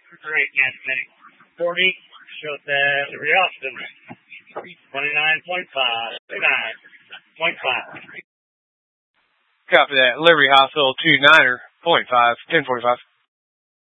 Great, yes, 40, showed that Liberty Austin, 29.5, 29.5. Copy that. Liberty Hospital 29er, 0.5, 10:45.